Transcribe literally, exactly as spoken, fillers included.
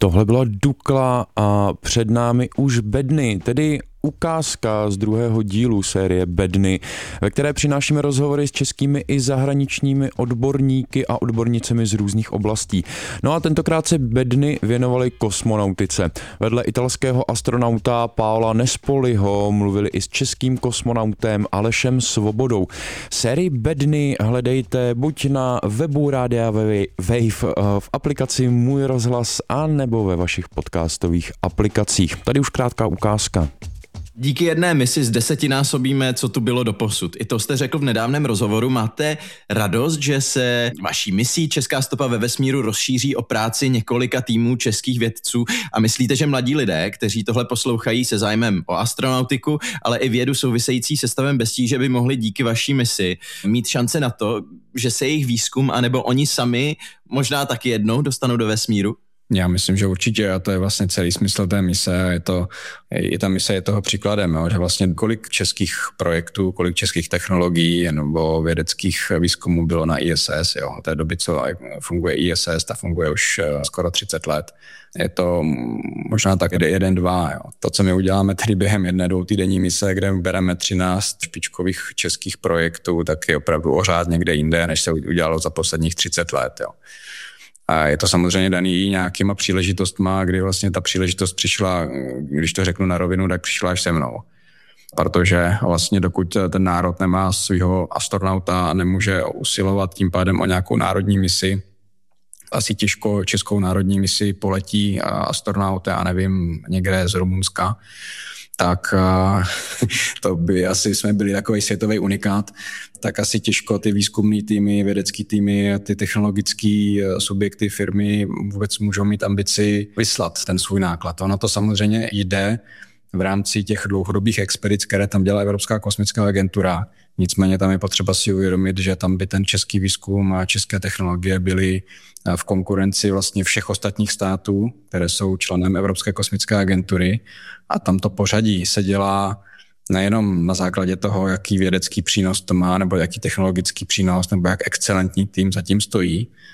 Tohle byla Dukla a před námi už bedny, tedy ukázka z druhého dílu série Bedny, ve které přinášíme rozhovory s českými i zahraničními odborníky a odbornicemi z různých oblastí. No a tentokrát se bedny věnovaly kosmonautice. Vedle italského astronauta Paola Nespoliho mluvili i s českým kosmonautem Alešem Svobodou. Sérii Bedny hledejte buď na webu Rádia Wave, v aplikaci Můj rozhlas a nebo ve vašich podcastových aplikacích. Tady už krátká ukázka. Díky jedné misi zdesetinásobíme, co tu bylo doposud. I to jste řekl v nedávném rozhovoru. Máte radost, že se vaší misí Česká stopa ve vesmíru rozšíří o práci několika týmů českých vědců a myslíte, že mladí lidé, kteří tohle poslouchají se zájmem o astronautiku, ale i vědu související se stavem bez tíže, by mohli díky vaší misi mít šance na to, že se jejich výzkum anebo oni sami možná taky jednou dostanou do vesmíru? Já myslím, že určitě a to je vlastně celý smysl té mise. Je to, je ta mise je toho příkladem, jo, že vlastně kolik českých projektů, kolik českých technologií nebo vědeckých výzkumů bylo na I S S. Jo. Od té doby, co funguje I S S, ta funguje už skoro třicet let. Je to možná tak jeden, dva. Jo. To, co my uděláme tedy během jedné dvoutýdenní mise, kde bereme třináct špičkových českých projektů, tak je opravdu ořád někde jinde, než se udělalo za posledních třicet let. Jo. A je to samozřejmě daný nějakýma příležitostma, kdy vlastně ta příležitost přišla, když to řeknu na rovinu, tak přišla až se mnou. Protože vlastně dokud ten národ nemá svého astronauta a nemůže usilovat tím pádem o nějakou národní misi, asi těžko českou národní misi poletí astronaut, já nevím, někde z Rumunska, tak to by asi jsme byli takový světový unikát, tak asi těžko ty výzkumný týmy, vědecký týmy, ty technologické subjekty, firmy vůbec můžou mít ambici vyslat ten svůj náklad. Ono to samozřejmě jde v rámci těch dlouhodobých expedic, které tam dělá Evropská kosmická agentura. Nicméně tam je potřeba si uvědomit, že tam by ten český výzkum a české technologie byly v konkurenci vlastně všech ostatních států, které jsou členem Evropské kosmické agentury. A tam to pořadí se dělá nejenom na základě toho, jaký vědecký přínos to má, nebo jaký technologický přínos, nebo jak excelentní tým zatím stojí,